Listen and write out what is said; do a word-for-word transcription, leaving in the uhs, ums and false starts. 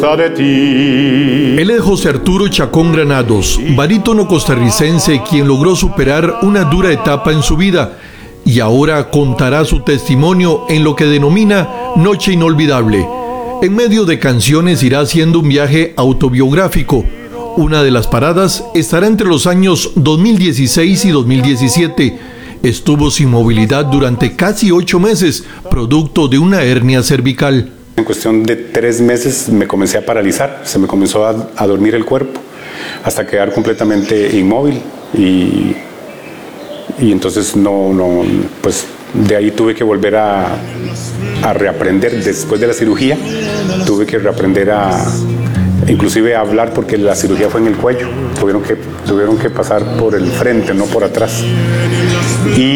Él es José Arturo Chacón Granados, barítono costarricense quien logró superar una dura etapa en su vida y ahora contará su testimonio en lo que denomina Noche Inolvidable. En medio de canciones irá haciendo un viaje autobiográfico. Una de las paradas estará entre los años dos mil dieciséis y dos mil diecisiete. Estuvo sin movilidad durante casi ocho meses, producto de una hernia cervical. En cuestión de tres meses me comencé a paralizar, se me comenzó a, a dormir el cuerpo hasta quedar completamente inmóvil y, y entonces no, no, pues de ahí tuve que volver a, a reaprender. Después de la cirugía tuve que reaprender a inclusive a hablar porque la cirugía fue en el cuello, tuvieron que, tuvieron que pasar por el frente, no por atrás. Y